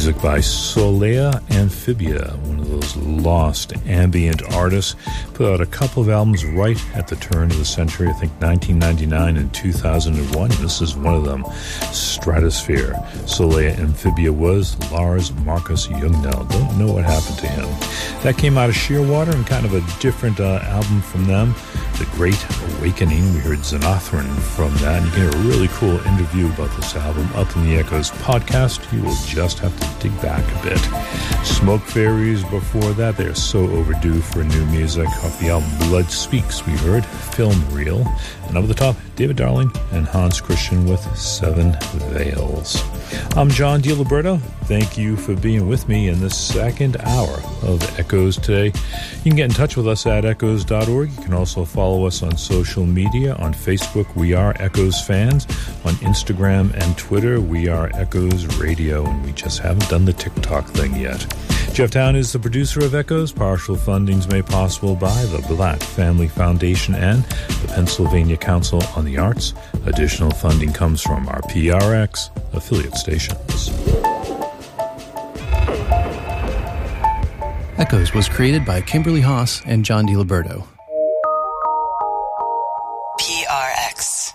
Music by Solea Amphibia, one of those lost ambient artists. Put out a couple of albums right at the turn of the century, I think 1999 and 2001. This is one of them, Stratosphere. Solea Amphibia was Lars Marcus Ljungdahl. Don't know what happened to him. That came out of Shearwater and kind of a different album from them, The Great Awakening. We heard Xenothryn from that. And you can hear a really cool interview about this album up in the Echoes podcast. You will just have to dig back a bit. Smoke Fairies before that. They're so overdue for new music. Off the album Blood Speaks, we heard Film Reel. And over the top, David Darling and Hans Christian with Seven Veils. I'm John DiLiberto. Thank you for being with me in this second hour of Echoes today. You can get in touch with us at echoes.org. You can also follow us on social media. On Facebook, we are Echoes Fans. On Instagram and Twitter, we are Echoes Radio, and we just haven't done the TikTok thing yet. Jeff Town is the producer of Echoes. Partial funding's made possible by the Blatt Family Foundation and the Pennsylvania Council on the Arts. Additional funding comes from our PRX affiliate stations. Echoes was created by Kimberly Haas and John DiLiberto. PRX.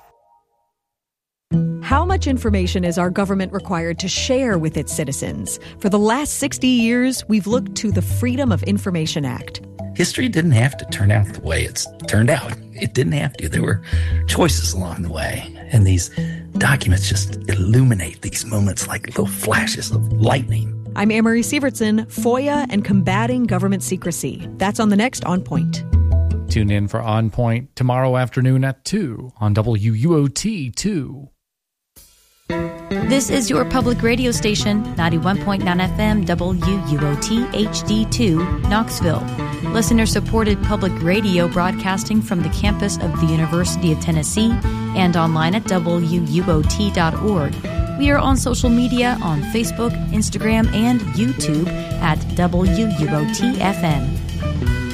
How much information is our government required to share with its citizens? For the last 60 years, we've looked to the Freedom of Information Act. History didn't have to turn out the way it's turned out. It didn't have to. There were choices along the way. And these documents just illuminate these moments like little flashes of lightning. I'm Anne-Marie Sievertson, FOIA and Combating Government Secrecy. That's on the next On Point. Tune in for On Point tomorrow afternoon at 2 on WUOT 2. This is your public radio station, 91.9 FM WUOT HD2, Knoxville. Listener-supported public radio broadcasting from the campus of the University of Tennessee and online at WUOT.org. We are on social media on Facebook, Instagram, and YouTube at WUOT FM.